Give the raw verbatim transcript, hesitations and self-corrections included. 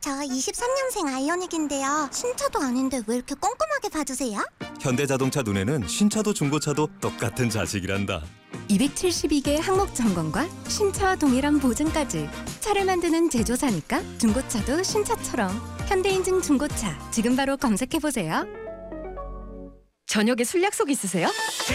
저 이십삼 년생 아이오닉인데요. 신차도 아닌데 왜 이렇게 꼼꼼하게 봐주세요? 현대자동차 눈에는 신차도 중고차도 똑같은 자식이란다. 이백칠십이 개 항목 점검과 신차와 동일한 보증까지. 차를 만드는 제조사니까 중고차도 신차처럼. 현대인증 중고차 지금 바로 검색해보세요. 저녁에 술 약속 있으세요?